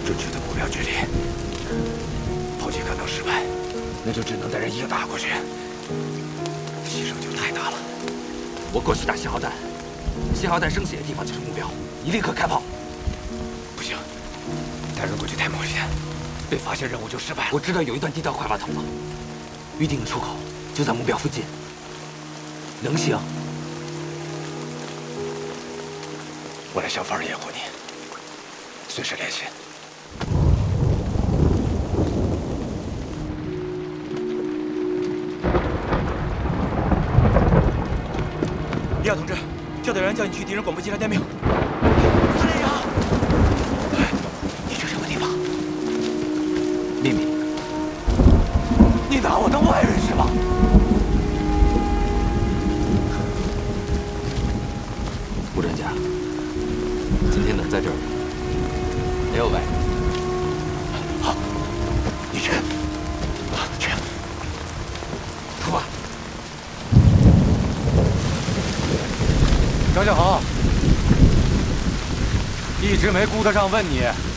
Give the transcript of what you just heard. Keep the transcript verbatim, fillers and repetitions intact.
准确的目标距离，炮击可能失败，那就只能带人硬打过去，牺牲就太大了。 我过去打信号弹，信号弹升起的地方就是目标，你立刻开炮。 不行，带人过去太冒险，被发现任务就失败了。 我知道有一段地道快把头了，预定的出口就在目标附近，能行？ 我来想法掩护你，随时联系。 李亚同志，教导员叫你去敌人广播机来待命。 司令长，你去什么地方？ 秘密。 你拿我当外人是吗？ 吴专家，今天等在这儿，没有外人。 好，你去，去， 出发。 张小豪，一直没顾得上问你，